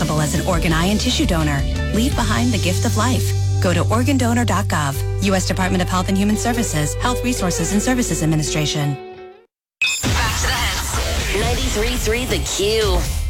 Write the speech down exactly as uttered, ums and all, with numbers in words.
possible as an organ, eye, and tissue donor. Leave behind the gift of life. Go to organ donor dot gov. U S Department of Health and Human Services, Health Resources and Services Administration. Back to the hits. ninety-three point three The Q.